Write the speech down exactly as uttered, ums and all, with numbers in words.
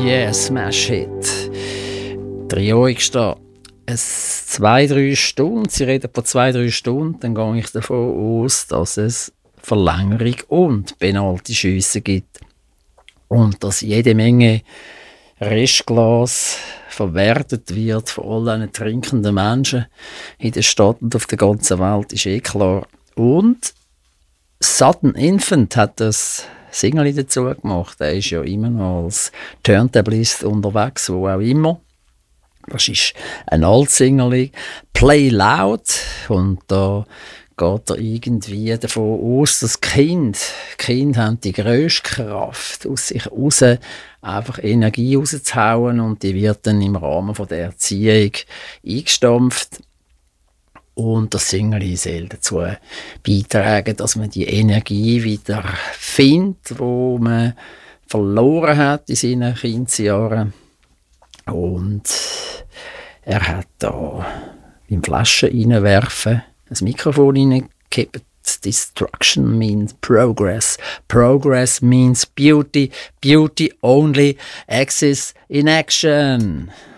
yeah, Smash Hit. Dreijährig da. Es zwei, drei Stunden, sie reden von zwei, drei Stunden, dann gehe ich davon aus, dass es Verlängerung und Penalty-Schüsse gibt. Und dass jede Menge Restglas verwertet wird von all diesen trinkenden Menschen in der Stadt und auf der ganzen Welt, ist eh klar. Und Sudden Infant hat das Single dazu gemacht. Er ist ja immer noch als Turntablist unterwegs, wo auch immer. Das ist ein Alt-Single, Play Loud. Und da geht er irgendwie davon aus, dass Kind, Kinder haben die grösste Kraft, aus sich raus einfach Energie rauszuhauen, und die wird dann im Rahmen von der Erziehung eingestampft. Und das Single soll dazu beitragen, dass man die Energie wieder findet, die man verloren hat in seinen Kindesjahren. Und er hat da beim Flaschen reinwerfen ein Mikrofon reingekippt. Destruction means progress. Progress means beauty. Beauty only exists in action.